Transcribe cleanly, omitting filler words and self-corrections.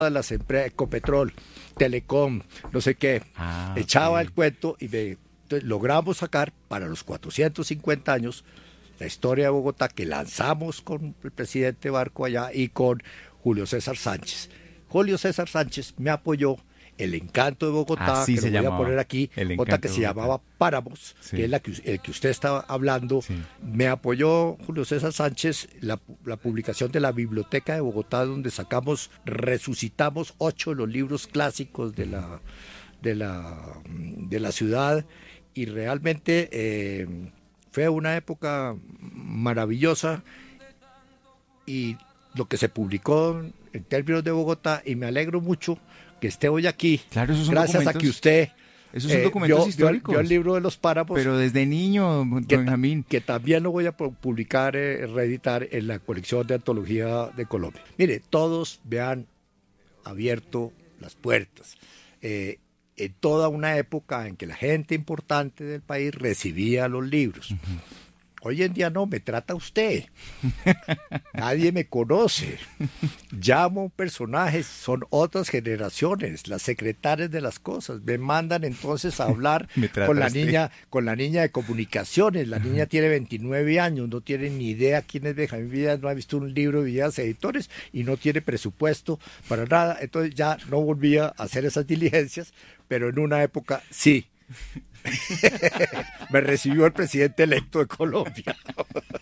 todas las empresas, Ecopetrol, Telecom, no sé qué, echaba el cuento y entonces logramos sacar para los 450 años la historia de Bogotá que lanzamos con el presidente Barco allá y con Julio César Sánchez. Julio César Sánchez me apoyó. El encanto de Bogotá, que lo voy a poner aquí, otra que se llamaba Páramos, que es el que usted estaba hablando, me apoyó Julio César Sánchez, la publicación de la Biblioteca de Bogotá, donde resucitamos 8 de los libros clásicos de la ciudad, y realmente fue una época maravillosa, y lo que se publicó en términos de Bogotá, y me alegro mucho que esté hoy aquí, claro, esos son gracias a que usted esos son documentos históricos. Vio el libro de los Páramos. Pero desde niño, Benjamín. Que también lo voy a publicar, reeditar en la colección de antología de Colombia. Mire, todos me han abierto las puertas. En toda una época en que la gente importante del país recibía los libros. Hoy en día no, me trata usted. Nadie me conoce. Llamo personajes, son otras generaciones, las secretarias de las cosas. Me mandan entonces a hablar con la niña de comunicaciones. La niña tiene 29 años, no tiene ni idea quién es Benjamín Villegas, no ha visto un libro de Villegas Editores y no tiene presupuesto para nada. Entonces ya no volvía a hacer esas diligencias, pero en una época sí. Me recibió el presidente electo de Colombia.